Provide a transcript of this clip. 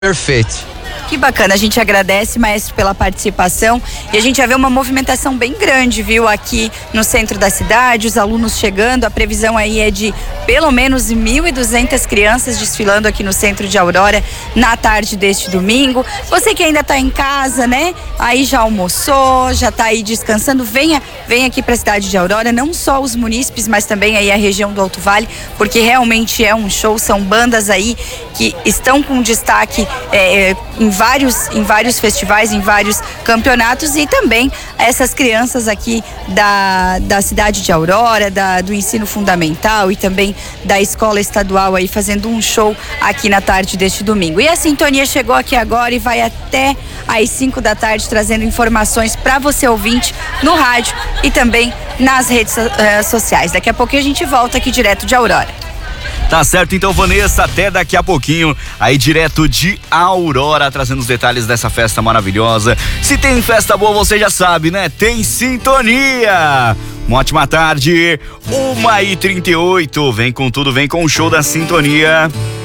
Perfeito. Que bacana, a gente agradece, maestro, pela participação, e a gente já vê uma movimentação bem grande, viu, aqui no centro da cidade, os alunos chegando, a previsão aí é de pelo menos 1.200 crianças desfilando aqui no centro de Aurora na tarde deste domingo. Você que ainda está em casa, né, aí já almoçou, já está aí descansando, venha aqui para a cidade de Aurora, não só os munícipes, mas também aí a região do Alto Vale, porque realmente é um show, são bandas aí que estão com destaque em vários festivais, em vários campeonatos, e também essas crianças aqui da cidade de Aurora, do ensino fundamental e também da escola estadual aí fazendo um show aqui na tarde deste domingo. E a Sintonia chegou aqui agora e vai até às 5 da tarde trazendo informações para você ouvinte no rádio e também nas redes sociais. Daqui a pouquinho a gente volta aqui direto de Aurora. Tá certo, então, Vanessa, até daqui a pouquinho, aí direto de Aurora, trazendo os detalhes dessa festa maravilhosa. Se tem festa boa, você já sabe, né? Tem Sintonia! Uma ótima tarde, 1h38, vem com tudo, vem com o show da Sintonia.